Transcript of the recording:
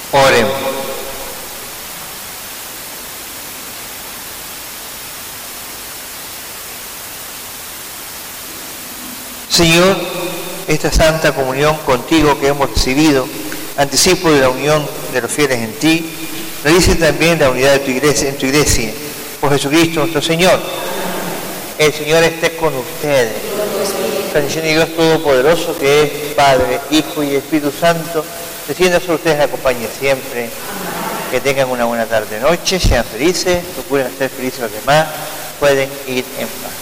Oremos. Señor, esta santa comunión contigo que hemos recibido, anticipo de la unión de los fieles en ti, realice también la unidad de tu iglesia, en tu iglesia, por Jesucristo nuestro Señor. El Señor esté con ustedes. Bendición de Dios Todopoderoso, que es Padre, Hijo y Espíritu Santo, descienda sobre ustedes y acompañe siempre. Que tengan una buena tarde-noche, sean felices, procuren hacer felices a los demás, pueden ir en paz.